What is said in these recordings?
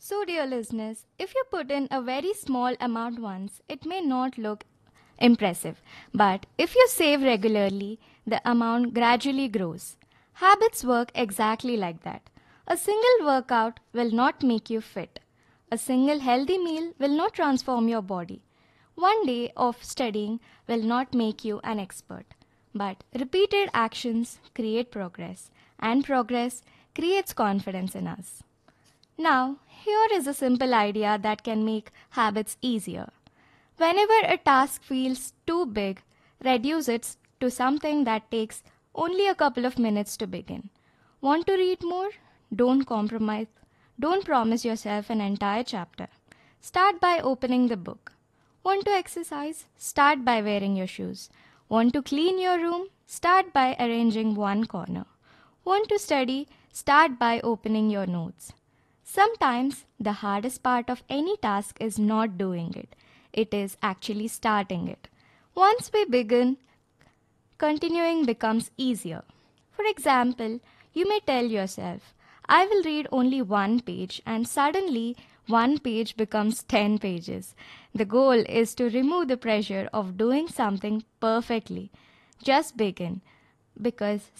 So, dear listeners, if you put in a very small amount once, it may not look impressive. But if you save regularly, the amount gradually grows. Habits work exactly like that. A single workout will not make you fit. A single healthy meal will not transform your body. One day of studying will not make you an expert. But repeated actions create progress, and progress creates confidence in us. Now, here is a simple idea that can make habits easier. Whenever a task feels too big, reduce it to something that takes only a couple of minutes to begin. Want to read more? Don't compromise. Don't promise yourself an entire chapter. Start by opening the book. Want to exercise? Start by wearing your shoes. Want to clean your room? Start by arranging one corner. Want to study? Start by opening your notes. Sometimes the hardest part of any task is not doing it. It is actually starting it. Once we begin, continuing becomes easier. For example, you may tell yourself, I will read only one page, and suddenly one page becomes 10 pages. The goal is to remove the pressure of doing something perfectly. Just begin, because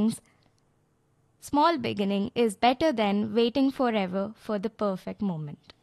small beginning is better than waiting forever for the perfect moment.